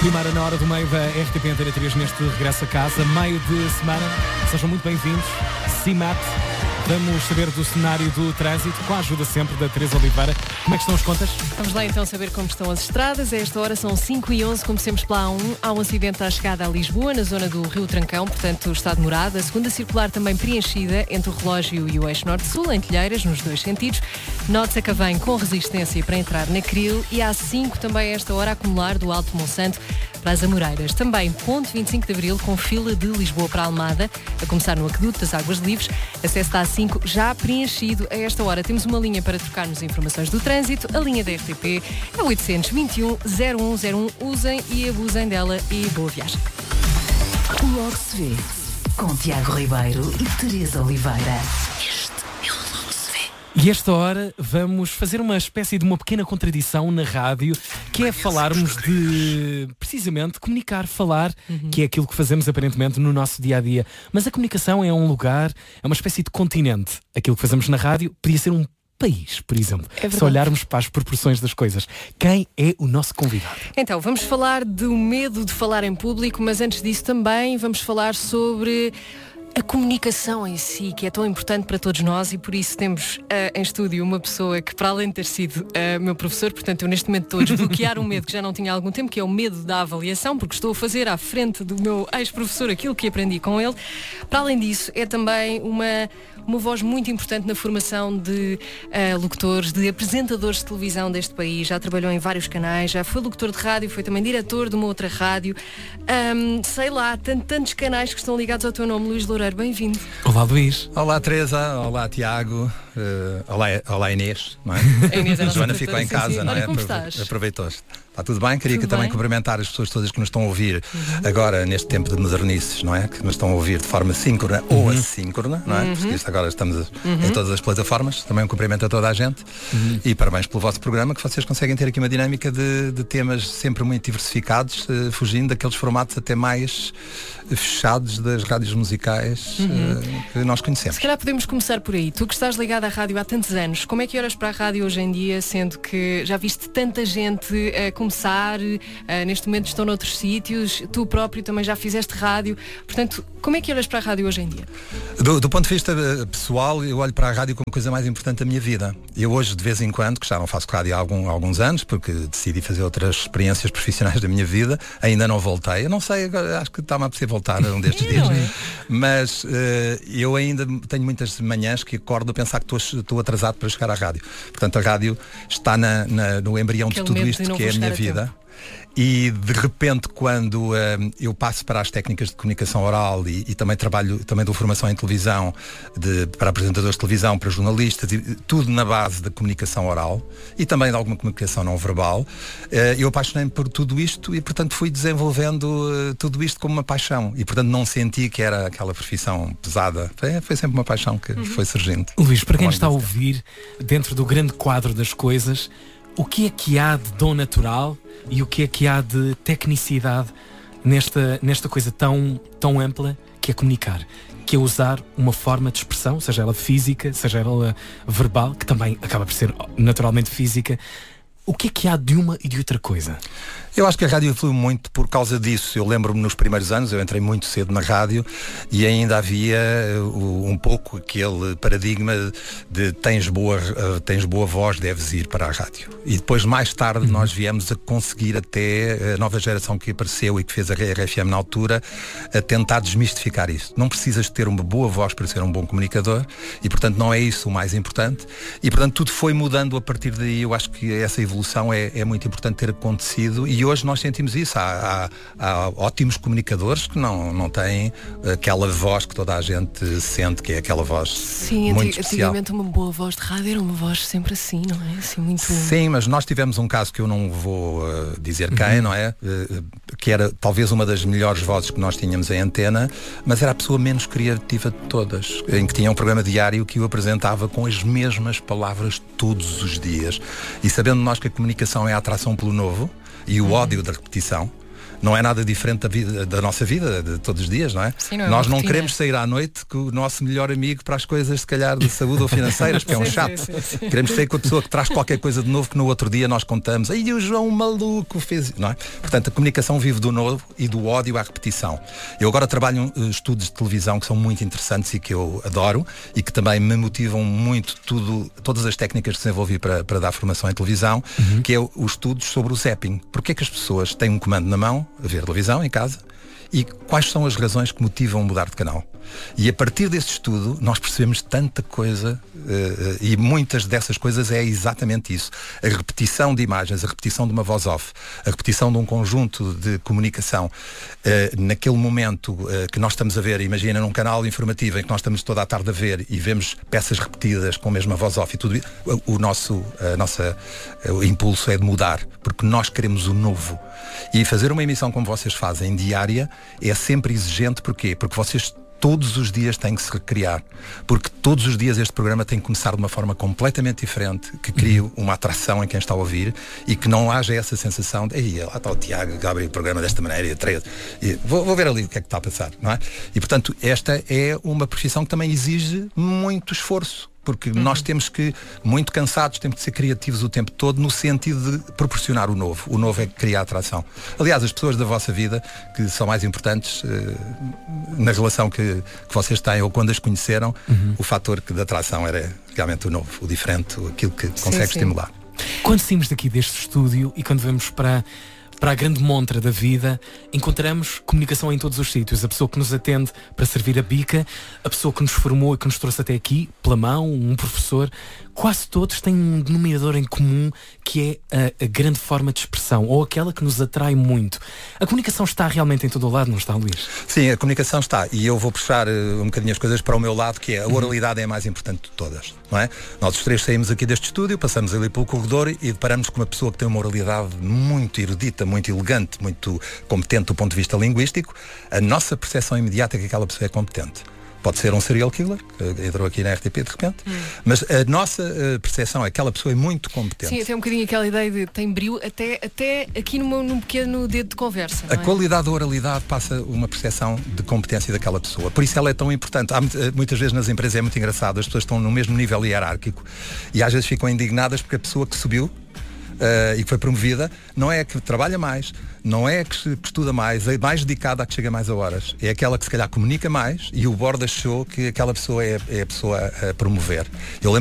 Primeira na hora do meio da RTP Antena 3 neste regresso a casa, meio de semana. Sejam muito bem-vindos. CIMAT. Vamos saber do cenário do trânsito, com a ajuda sempre da Teresa Oliveira. Como é que estão as contas? Vamos lá então saber como estão as estradas. A esta hora são 5h11, comecemos pela A1. Há um acidente à chegada a Lisboa, na zona do Rio Trancão, portanto está demorada. A segunda circular também preenchida entre o relógio e o eixo norte-sul, em Telheiras, nos dois sentidos. Norte a Cavém com resistência para entrar na Cril. E há 5 também a esta hora a acumular do Alto Monsanto para as Amoreiras. Também ponto 25 de Abril com fila de Lisboa para Almada, a começar no Aqueduto das Águas Livres. Acesso da A5 já preenchido. A esta hora temos uma linha para trocarmos informações do trânsito. A linha da RTP é 821-0101. Usem e abusem dela e boa viagem. Logo se vê, com Tiago Ribeiro e Teresa Oliveira. E esta hora vamos fazer uma espécie de uma pequena contradição na rádio, que é falarmos de, precisamente, comunicar, falar, que é aquilo que fazemos aparentemente no nosso dia-a-dia. Mas a comunicação é um lugar, é uma espécie de continente. Aquilo que fazemos na rádio podia ser um país, por exemplo. Se olharmos para as proporções das coisas. Quem é o nosso convidado? Então, vamos falar do medo de falar em público, mas antes disso também vamos falar sobre a comunicação em si, que é tão importante para todos nós, e por isso temos em estúdio uma pessoa que, para além de ter sido meu professor, portanto eu neste momento estou a desbloquear um medo que já não tinha há algum tempo, que é o medo da avaliação, porque estou a fazer à frente do meu ex-professor aquilo que aprendi com ele. Para além disso, é também uma voz muito importante na formação de locutores, de apresentadores de televisão deste país. Já trabalhou em vários canais, já foi locutor de rádio, foi também diretor de uma outra rádio. Sei lá, tantos canais que estão ligados ao teu nome. Luís Loureiro, bem-vindo. Olá, Luís. Olá, Teresa. Olá, Tiago. Olá, Inês. Não é? A Inês é a Joana ficou em casa, sim. não é? Olha, como estás? Aproveitou-se. Está tudo bem? Queria Tudo também bem? cumprimentar as pessoas todas que nos estão a ouvir agora, neste tempo de modernices, não é? Que nos estão a ouvir de forma síncrona ou assíncrona, não é? Porque isto agora estamos em todas as plataformas. Também um cumprimento a toda a gente. E parabéns pelo vosso programa, que vocês conseguem ter aqui uma dinâmica de temas sempre muito diversificados, fugindo daqueles formatos até mais fechados das rádios musicais que nós conhecemos. Se calhar podemos começar por aí. Tu que estás ligado à rádio há tantos anos, como é que olhas para a rádio hoje em dia, sendo que já viste tanta gente a começar, neste momento estão noutros sítios, tu próprio também já fizeste rádio, portanto, como é que olhas para a rádio hoje em dia? Do ponto de vista pessoal, eu olho para a rádio como a coisa mais importante da minha vida. Eu hoje, de vez em quando, que já não faço rádio há alguns anos, porque decidi fazer outras experiências profissionais da minha vida, ainda não voltei. Eu não sei, agora acho que está-me a possível voltar um destes dias. Mas eu ainda tenho muitas manhãs que acordo a pensar que estou atrasado para chegar à rádio. Portanto, a rádio está no embrião de tudo isto que é a minha vida. E de repente, quando eu passo para as técnicas de comunicação oral e também dou formação em televisão, para apresentadores de televisão, para jornalistas, e tudo na base da comunicação oral e também de alguma comunicação não verbal, eu apaixonei-me por tudo isto e, portanto, fui desenvolvendo tudo isto como uma paixão e, portanto, não senti que era aquela profissão pesada. Foi sempre uma paixão que foi surgindo. Luís, para quem está a ouvir, dentro do grande quadro das coisas, o que é que há de dom natural e o que é que há de tecnicidade nesta coisa tão ampla que é comunicar, que é usar uma forma de expressão, seja ela física, seja ela verbal, que também acaba por ser naturalmente física. O que é que há de uma e de outra coisa? Eu acho que a rádio influiu muito por causa disso. Eu lembro-me nos primeiros anos, eu entrei muito cedo na rádio e ainda havia um pouco aquele paradigma de tens boa voz, deves ir para a rádio. E depois, mais tarde, nós viemos a conseguir, até a nova geração que apareceu e que fez a RFM na altura, a tentar desmistificar isso. Não precisas ter uma boa voz para ser um bom comunicador e, portanto, não é isso o mais importante. E, portanto, tudo foi mudando a partir daí. Eu acho que essa evolução é muito importante ter acontecido e hoje nós sentimos isso. Há ótimos comunicadores que não têm aquela voz que toda a gente sente, que é aquela voz muito especial. Antigamente uma boa voz de rádio era uma voz sempre assim, não é? Assim, muito... Sim, mas nós tivemos um caso que eu não vou dizer quem, não é? Que era talvez uma das melhores vozes que nós tínhamos em antena, mas era a pessoa menos criativa de todas, em que tinha um programa diário que o apresentava com as mesmas palavras todos os dias. E sabendo nós que a comunicação é a atração pelo novo e o ódio da repetição, não é nada diferente da nossa vida, de todos os dias, não é? Sim, não é Nós uma não rotina. queremos sair à noite com o nosso melhor amigo para as coisas, se calhar, de saúde ou financeiras, porque é um Sim, chato. sim. Queremos sair com a pessoa que traz qualquer coisa de novo que no outro dia nós contamos. Aí o João maluco fez, não é? Portanto, a comunicação vive do novo e do ódio à repetição. Eu agora trabalho estudos de televisão que são muito interessantes e que eu adoro e que também me motivam muito todas as técnicas que desenvolvi para dar formação em televisão, que é os estudos sobre o zapping. Porque é que as pessoas têm um comando na mão, a ver televisão em casa, e quais são as razões que motivam mudar de canal. E a partir desse estudo nós percebemos tanta coisa e muitas dessas coisas é exatamente isso. A repetição de imagens, a repetição de uma voz off, a repetição de um conjunto de comunicação naquele momento que nós estamos a ver, imagina num canal informativo em que nós estamos toda a tarde a ver e vemos peças repetidas com a mesma voz off e tudo isso, o impulso é de mudar, porque nós queremos o novo. E fazer uma emissão como vocês fazem, diária, é sempre exigente. Porquê? Porque vocês todos os dias têm que se recriar. Porque todos os dias este programa tem que começar de uma forma completamente diferente, que crie uma atração em quem está a ouvir e que não haja essa sensação de "Ei, lá está o Tiago que abre o programa desta maneira e vou ver ali o que é que está a passar", não é? E portanto esta é uma profissão que também exige muito esforço. Porque nós temos que, muito cansados, temos que ser criativos o tempo todo no sentido de proporcionar o novo. O novo é que cria a atração. Aliás, as pessoas da vossa vida que são mais importantes na relação que vocês têm ou quando as conheceram, o fator de atração era realmente o novo, o diferente, aquilo que consegue estimular. Quando saímos daqui deste estúdio e quando vamos para a grande montra da vida, encontramos comunicação em todos os sítios. A pessoa que nos atende para servir a bica, a pessoa que nos formou e que nos trouxe até aqui, pela mão, um professor. Quase todos têm um denominador em comum, que é a grande forma de expressão, ou aquela que nos atrai muito. A comunicação está realmente em todo o lado, não está, Luís? Sim, a comunicação está. E eu vou puxar um bocadinho as coisas para o meu lado, que é a oralidade é a mais importante de todas, não é? Nós os três saímos aqui deste estúdio, passamos ali pelo corredor e deparamos com uma pessoa que tem uma oralidade muito erudita, muito elegante, muito competente do ponto de vista linguístico. A nossa percepção imediata é que aquela pessoa é competente. Pode ser um serial killer, que entrou aqui na RTP de repente, mas a nossa percepção é que aquela pessoa é muito competente. Sim, até um bocadinho aquela ideia de tem brilho até aqui num pequeno dedo de conversa. A qualidade da oralidade passa uma percepção de competência daquela pessoa. Por isso ela é tão importante. Muitas vezes nas empresas é muito engraçado, as pessoas estão no mesmo nível hierárquico e às vezes ficam indignadas porque a pessoa que subiu e que foi promovida, não é a que trabalha mais, não é a que estuda mais, é mais dedicada, a que chega mais a horas. É aquela que se calhar comunica mais e o board achou que aquela pessoa é a pessoa a promover. Eu lembro